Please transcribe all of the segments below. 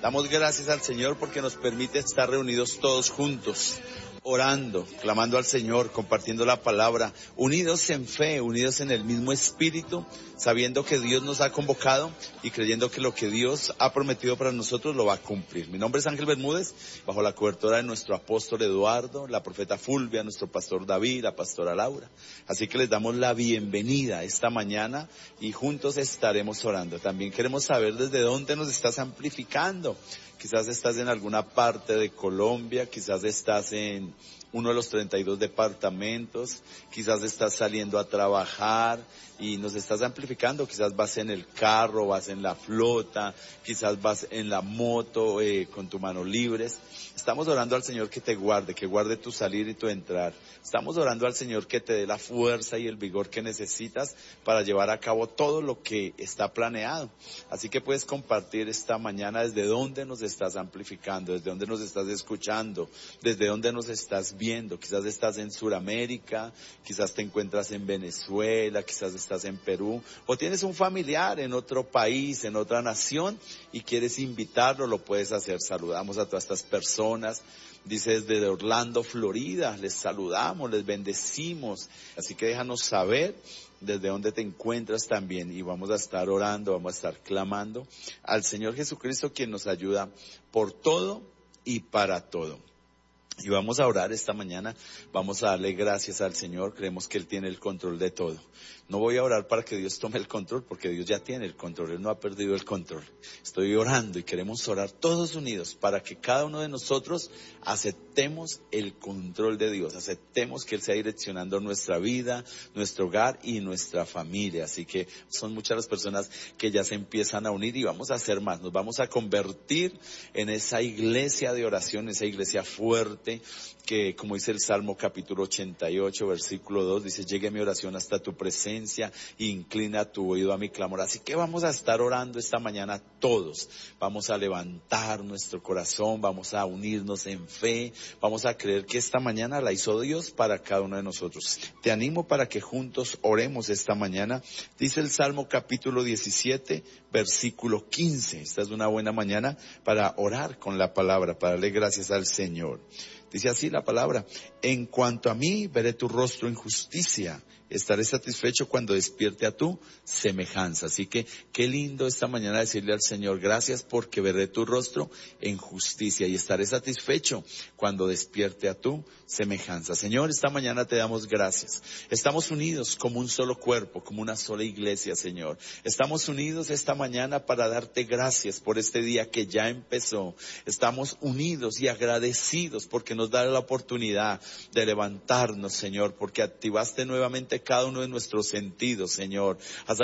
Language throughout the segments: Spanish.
Damos gracias al Señor porque nos permite estar reunidos todos juntos, orando, clamando al Señor, compartiendo la palabra, unidos en fe, unidos en el mismo espíritu, sabiendo que Dios nos ha convocado y creyendo que lo que Dios ha prometido para nosotros lo va a cumplir. Mi nombre es Ángel Bermúdez, bajo la cobertura de nuestro apóstol Eduardo, la profeta Fulvia, nuestro pastor David, la pastora Laura. Así que les damos la bienvenida esta mañana y juntos estaremos orando. También queremos saber desde dónde nos estás amplificando. Quizás estás en alguna parte de Colombia, quizás estás en uno de los 32 departamentos, quizás estás saliendo a trabajar y nos estás amplificando, quizás vas en el carro, vas en la flota, quizás vas en la moto con tu mano libres. Estamos orando al Señor que guarde tu salir y tu entrar. Estamos orando al Señor que te dé la fuerza y el vigor que necesitas para llevar a cabo todo lo que está planeado. Así que puedes compartir esta mañana desde dónde nos estás amplificando, desde dónde nos estás escuchando, desde dónde nos estás viendo. Quizás estás en Sudamérica, quizás te encuentras en Venezuela, quizás estás en Perú, o tienes un familiar en otro país, en otra nación, y quieres invitarlo, lo puedes hacer. Saludamos a todas estas personas. Dice desde Orlando, Florida, les saludamos, les bendecimos. Así que déjanos saber desde dónde te encuentras también y vamos a estar orando, vamos a estar clamando al Señor Jesucristo, quien nos ayuda por todo y para todo. Y vamos a orar esta mañana, vamos a darle gracias al Señor, creemos que Él tiene el control de todo. No voy a orar para que Dios tome el control, porque Dios ya tiene el control, Él no ha perdido el control. Estoy orando y queremos orar todos unidos para que cada uno de nosotros aceptemos el control de Dios, aceptemos que Él sea direccionando nuestra vida, nuestro hogar y nuestra familia. Así que son muchas las personas que ya se empiezan a unir y vamos a hacer más, nos vamos a convertir en esa iglesia de oración, esa iglesia fuerte, que como dice el Salmo capítulo 88, versículo 2, dice: llegue mi oración hasta tu presencia, inclina tu oído a mi clamor. Así que vamos a estar orando esta mañana todos, vamos a levantar nuestro corazón, vamos a unirnos en fe, vamos a creer que esta mañana la hizo Dios para cada uno de nosotros. Te animo para que juntos oremos esta mañana. Dice el Salmo capítulo 17, versículo 15, esta es una buena mañana para orar con la palabra, para darle gracias al Señor. Dice así la palabra: en cuanto a mí, veré tu rostro en justicia, estaré satisfecho cuando despierte a tu semejanza. Así que qué lindo esta mañana decirle al Señor: gracias porque veré tu rostro en justicia y estaré satisfecho cuando despierte a tu semejanza. Señor, esta mañana te damos gracias. Estamos unidos como un solo cuerpo, como una sola iglesia, Señor. Estamos unidos esta mañana para darte gracias por este día que ya empezó. Estamos unidos y agradecidos porque nos da la oportunidad de levantarnos, Señor, porque activaste nuevamente cada uno de nuestros sentidos, Señor.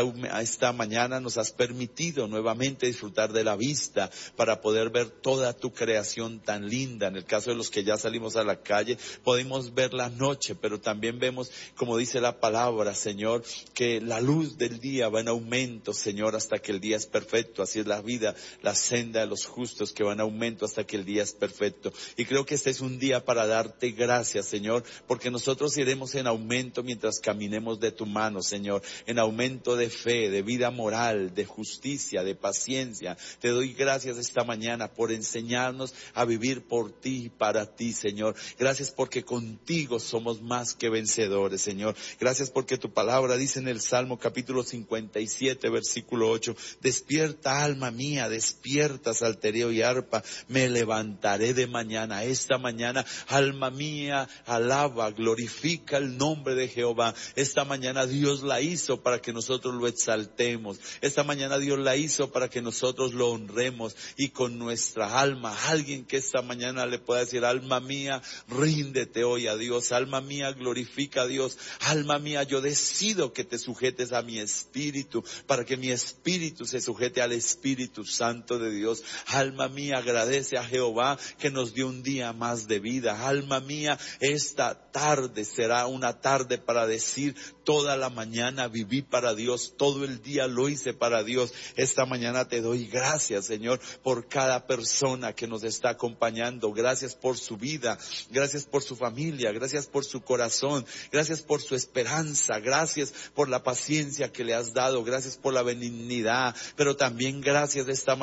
Esta mañana nos has permitido nuevamente disfrutar de la vista para poder ver toda tu creación tan linda. En el caso de los que ya salimos a la calle, podemos ver la noche, pero también vemos, como dice la palabra, Señor, que la luz del día va en aumento, Señor, hasta que el día es perfecto. Así es la vida, la senda de los justos, que va en aumento hasta que el día es perfecto. Y creo que este es un día para darte gracias, Señor, porque nosotros iremos en aumento mientras caminemos de tu mano, Señor, en aumento de fe, de vida moral, de justicia, de paciencia. Te doy gracias esta mañana por enseñarnos a vivir por ti y para ti, Señor. Gracias porque contigo somos más que vencedores, Señor. Gracias porque tu palabra dice en el Salmo capítulo 57, versículo 8, despierta alma mía, despierta salterio y arpa, me levantaré de mañana. Esta mañana, alma mía, alaba, glorifica el nombre de Jehová. Esta mañana Dios la hizo para que nosotros lo exaltemos. Esta mañana Dios la hizo para que nosotros lo honremos y con nuestra alma. Alguien que esta mañana le pueda decir: alma mía, ríndete hoy a Dios. Alma mía, glorifica a Dios. Alma mía, yo decido que te sujetes a mi espíritu, para que mi espíritu se sujete al Espíritu Santo de Dios. Alma mía, agradece a Jehová que nos dio un día más de vida. Alma mía, esta tarde será una tarde para decir: toda la mañana viví para Dios, todo el día lo hice para Dios. Esta mañana te doy gracias, Señor, por cada persona que nos está acompañando. Gracias por su vida, gracias por su familia, gracias por su corazón, gracias por su esperanza, gracias por la paciencia que le has dado, gracias por la benignidad, pero también gracias de esta